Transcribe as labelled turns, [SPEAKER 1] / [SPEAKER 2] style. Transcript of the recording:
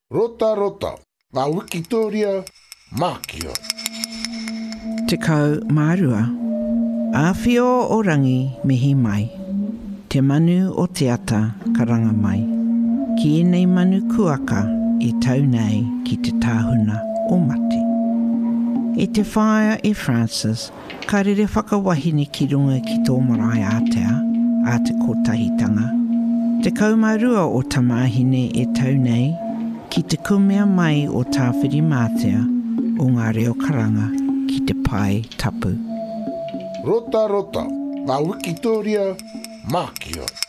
[SPEAKER 1] Rota rota, ngā Wikitoria Mākio.
[SPEAKER 2] Te kau mārua, āwhio o rangi mihi mai, te manu o te ata karanga mai, ki enei manu kuaka e tau nei ki te tāhuna o mate. E te whaia e Francis, ka rere whakawahine ki runga ki tō marae Atea, a te kotahitanga. Te kaumārua o tamāhine e tau nei, ki te kumea mai o tāwhiri mātea o ngā reo karanga ki te pai tapu.
[SPEAKER 1] Rota rota, ngā Wikitoria Mākio.